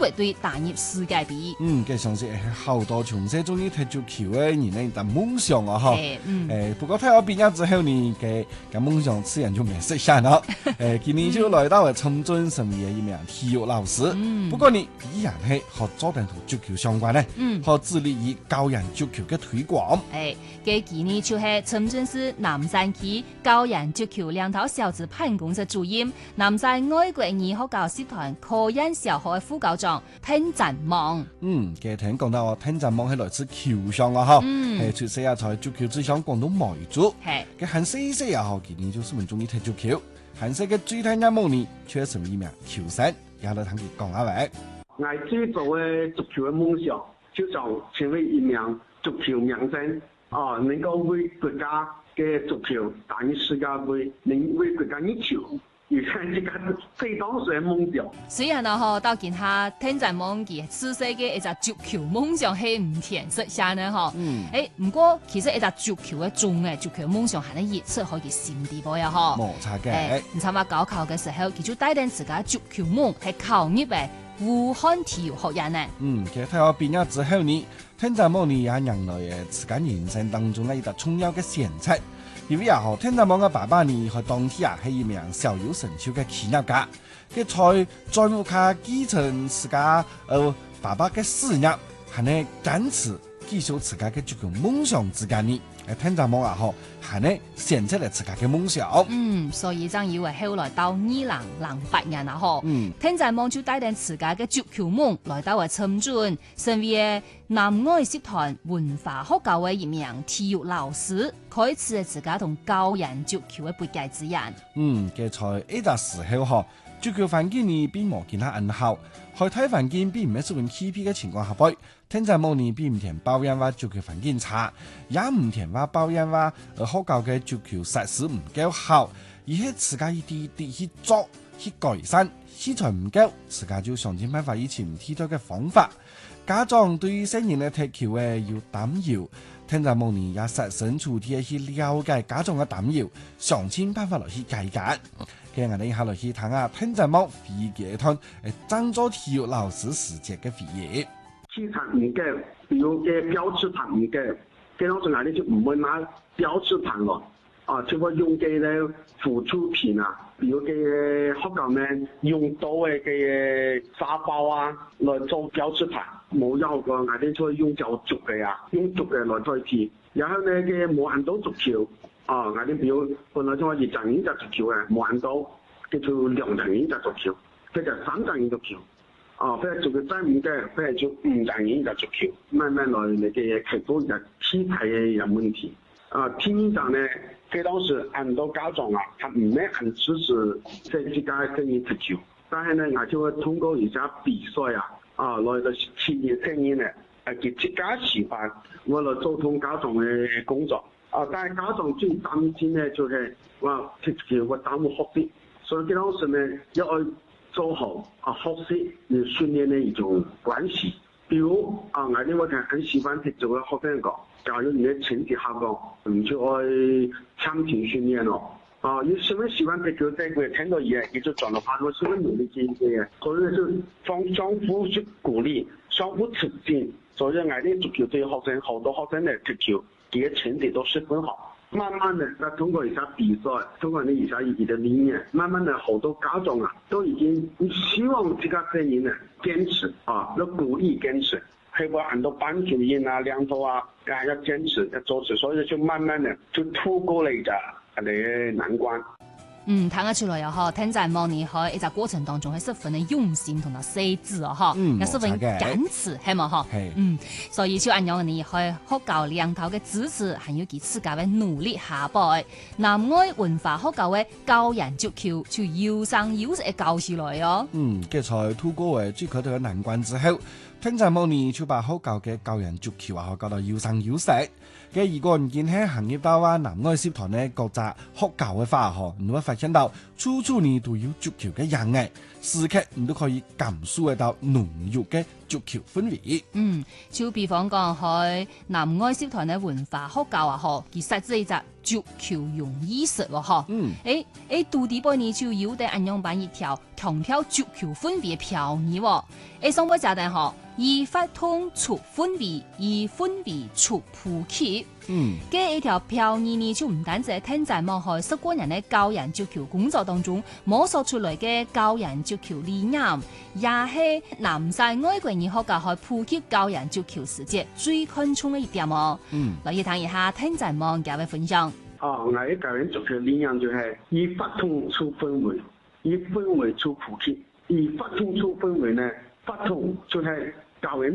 來對打入世界杯。 佢相信係好多從小中意踢足球嘅人咧，但夢想啊嚇。不過睇我畢業之後呢，嘅夢想自然就未實現啦。今年就來到深圳成為一名體育老師。不過呢，依然係學做定同足球相關咧，學致力於教人足球嘅推廣。 嘅今年就係深圳市南山區教人足球兩頭小子辦公室主任，南山外國語學教師團科研小學嘅副校長聽展望。 嘅聽講到聽展望係來自球上啊嚇，出世啊在足球之上廣東梅族，嘅很細細啊嚇，今年就是們中意踢足球，很細嘅最大一夢呢，卻成為一名球神，也來同佢講下話。 我最早嘅足球嘅夢想，就想成為一名足球明星。能夠為國家嘅足球打入世界盃，能為國家贏球，而家呢個最當時嘅夢想。 雖然啊，到今下聽在網記出世嘅一隻足球夢想係唔現實下呢不過其實一隻足球嘅種嘅足球夢想係呢熱出可以閃地波呀冇錯嘅。 唔參加高考嘅時候，佢就帶定自己足球夢係考入嘅武漢體育學院呢。 其實睇我畢業之後呢，聽展望呢也迎來自己人生當中嘅一個重要嘅選擇。因為聽展望嘅爸爸呢，佢當天係一名小有成就嘅企業家，佢在乎佢繼承自家爸爸嘅事業，係呢堅持繼續自家嘅足球夢想之間呢。聽展望係呢選擇了自家嘅夢想。 所以正以為後來到2008年聽展望就帶定自家嘅足球夢來到深圳，成為南愛集團文化學校嘅一名體育老師，開始自家同教人足球嘅撥界之人。 嘅在呢個時候足球環境呢並冇其他很好，開體環境並唔係受人欺騙嘅情況下背，聽展望呢並唔填抱怨話足球環境差，也唔填話抱怨話學校嘅足球設施唔夠好，而係自家一啲啲去做去改善，器材唔夠，自家就想盡辦法以前替代嘅方法。家長對於新人嘅踢球要擔憂，聽展望呢也設身處地去了解家長嘅擔憂，想盡辦法來去解決。嘅我哋以下來去睇下聽展望會議團贊助體育老師時節嘅會議。 器材唔夠，比如嘅標誌牌唔夠，嘅當時我哋就唔會拿標誌牌咯，就會用嘅咧輔助品啊，比如嘅學校呢用到嘅沙包啊來做標誌牌，冇有個我哋就會用就足嘅啊，用足嘅來代替，然後呢嘅冇hand到足球。我哋比如本來就話1層一隻足球嘅，冇hand到，叫做2層一隻足球，或者3層一隻足球，或者做個真唔嘅，或者做5層一隻足球，慢慢來你嘅克服嘅體態嘅有問題。體育上呢，佢當時很多家長啊，他唔係很支持在自家跟人踢球，但係呢，我就會通過一下比賽來到體驗聲音呢，佢自家喜歡，我來做通家長嘅工作。但係家長最擔心呢，就係話踢球會耽誤學習，所以佢當時呢要做好學習與訓練的一種關係。比如我哋很喜歡踢球嘅學生講，假如你嘅成績下降，唔就去參體訓練咯。你十分喜歡踢球，但係聽到嘢，佢就轉到發覺十分努力進行嘅，所以就相互去鼓勵，相互促進。所以我哋足球隊學生好多學生嚟踢球。佢嘅成績都十分好，慢慢的，通過一下比賽，通過你一下的理念，慢慢的好多家長都已經希望這個聲音呢堅持要鼓勵堅持，包括很多班主任領導要堅持要做事，所以就慢慢的就突過了一個難關。 睇得出來又聽展望你喺一個過程當中係十分的用心同埋細緻也十分堅持係嘛所以就按樣你去學校兩頭嘅支持，還有佢自家嘅努力下輩，南愛文化學校嘅教人足球就有聲有色嘅教起來嘅在突過最佢哋嘅難關之後，聽展望你就把學校嘅教人足球教到有聲有色。嘅如果唔見喺行業到南愛集團呢各隻學校嘅話你會發現見到處處呢都有足球嘅人嘅，時刻你都可以感受得到濃郁嘅足球氛圍。 就比方講喺南愛社團嘅文化學校啊，嗬，其實係一隻足球容易食喎，嗬。杜迪波呢就有得安樣辦一條強調足球氛圍嘅票語喎。上尾就係嗬，以發通出氛圍，以氛圍出普及。嘅一條票語呢就唔單止係聽在望喺十個人嘅教人足球工作當中摸索出來嘅教人足球理念，也係南西外國人學校去普及教人足球世界最看重嘅一點哦。來一談一下聽在望嘅分享。 我嘅教人足球理念就係以發通出氛圍，以氛圍出普及。以發通出氛圍呢，發通就係教人